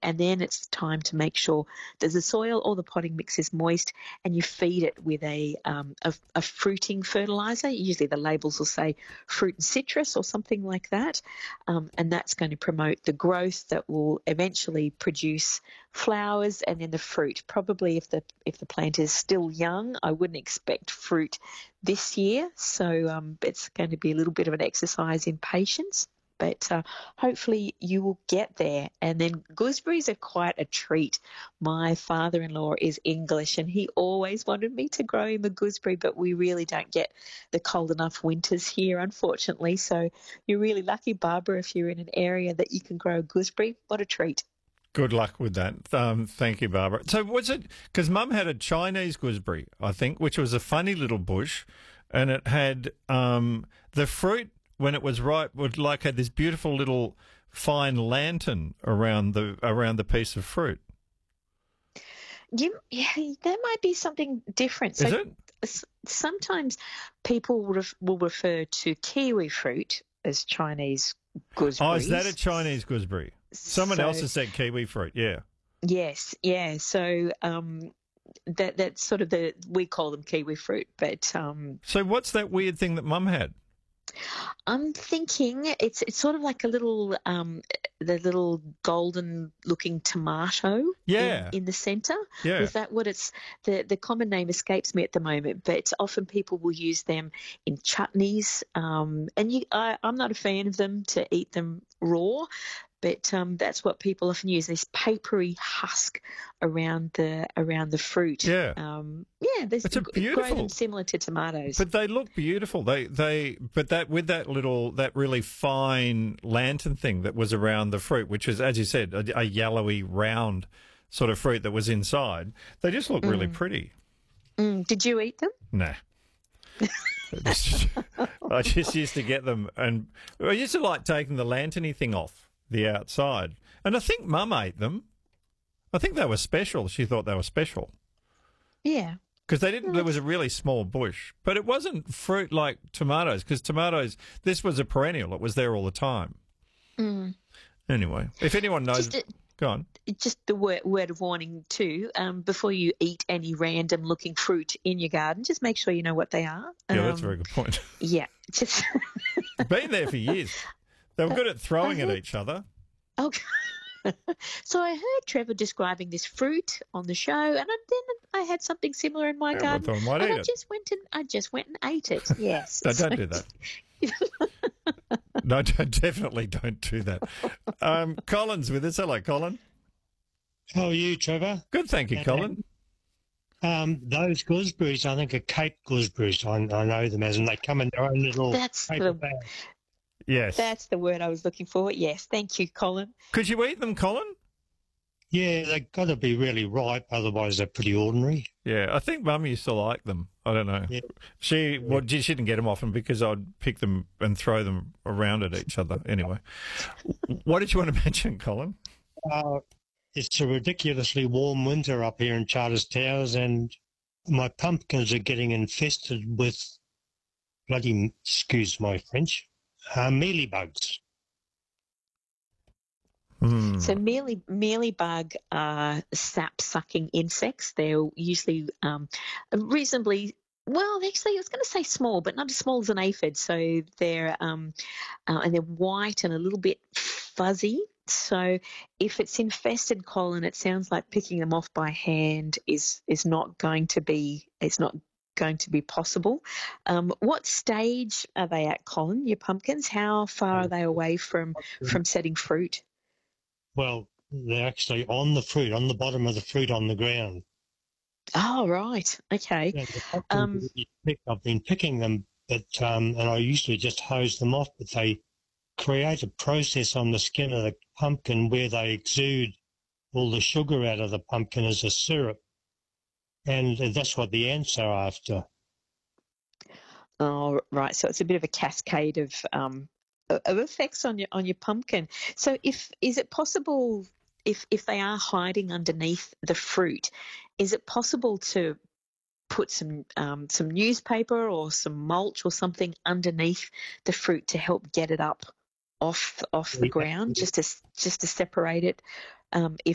and then it's time to make sure that the soil or the potting mix is moist, and you feed it with a fruiting fertilizer. Usually the labels will say fruit and citrus or something like that, and that's going to promote the growth that will eventually produce flowers and then the fruit. Probably if the plant is still young, I wouldn't expect fruit this year, so it's going to be a little bit of an exercise in patience. But hopefully you will get there. And then gooseberries are quite a treat. My father-in-law is English, and he always wanted me to grow him a gooseberry, but we really don't get the cold enough winters here, unfortunately. So you're really lucky, Barbara, if you're in an area that you can grow a gooseberry. What a treat. Good luck with that. Thank you, Barbara. So was it, because Mum had a Chinese gooseberry, I think, which was a funny little bush, and it had the fruit, when it was ripe, would had this beautiful little fine lantern around the piece of fruit. Yeah, that might be something different. Is it? Sometimes people will refer to kiwi fruit as Chinese gooseberries. Oh, is that a Chinese gooseberry? Someone else has said kiwi fruit, yeah. Yes, yeah. So that's sort of we call them kiwi fruit, but So what's that weird thing that Mum had? I'm thinking it's sort of like a little the little golden looking tomato in the centre. Yeah. Is that what it's the common name escapes me at the moment, but often people will use them in chutneys. And I'm not a fan of them to eat them raw, but that's what people often use, this papery husk around the fruit. Yeah. There's it's beautiful. Grow them similar to tomatoes. But they look beautiful. That really fine lantern thing that was around the fruit, which was, as you said, a yellowy round sort of fruit that was inside. They just look really pretty. Did you eat them? Nah. I just used to get them, and I used to like taking the lanterny thing off the outside. And I think Mum ate them. I think they were special. She thought they were special. Yeah. Because there was a really small bush. But it wasn't fruit like tomatoes, because tomatoes, this was a perennial. It was there all the time. Anyway, if anyone knows, go on. Just the word of warning too, before you eat any random looking fruit in your garden, just make sure you know what they are. Yeah, that's a very good point. Yeah. Just Been there for years. They were good at throwing at each other. Okay. So I heard Trevor describing this fruit on the show, and then I had something similar in my garden, and I just went and ate it. Yes. No, don't do that. No, definitely don't do that. Colin's with us. Hello, Colin. How are you, Trevor? Good, thank you, Colin. Those gooseberries, I think, are Cape gooseberries. I know them as, and they come in their own little paper bag. Yes. That's the word I was looking for. Yes. Thank you, Colin. Could you eat them, Colin? Yeah, they've got to be really ripe, otherwise they're pretty ordinary. Yeah, I think Mum used to like them. I don't know. Yeah. She didn't get them often because I'd pick them and throw them around at each other. Anyway, what did you want to mention, Colin? It's a ridiculously warm winter up here in Charters Towers, and my pumpkins are getting infested with excuse my French, mealybugs. So mealybug are sap-sucking insects. They're usually reasonably, well, actually, I was going to say small, but not as small as an aphid. So they're and they're white and a little bit fuzzy. So if it's infested, Colin, it sounds like picking them off by hand is not going to be possible. What stage are they at, Colin? Your pumpkins? How far are they away from setting fruit? Well, they're actually on the fruit, on the bottom of the fruit on the ground. Oh, right. Okay. Yeah, I've been picking them, but and I usually just hose them off, but they create a process on the skin of the pumpkin where they exude all the sugar out of the pumpkin as a syrup. And that's what the ants are after. Oh, right. So it's a bit of a cascade of effects on your pumpkin. So is it possible, if they are hiding underneath the fruit, is it possible to put some newspaper or some mulch or something underneath the fruit to help get it up off the ground, just to separate it